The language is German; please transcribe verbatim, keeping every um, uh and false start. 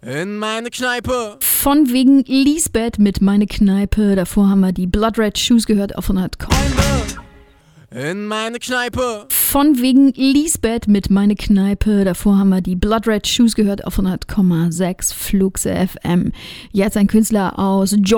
in meine Kneipe. Von wegen Lisbeth mit Meine Kneipe. Davor haben wir die Blood Red Shoes gehört auf hundert Komma sechs. In meine Kneipe. Von wegen Lisbeth mit Meine Kneipe. Davor haben wir die Blood Red Shoes gehört auf hundert Komma sechs Flugse F M. Jetzt ein Künstler aus Georgia.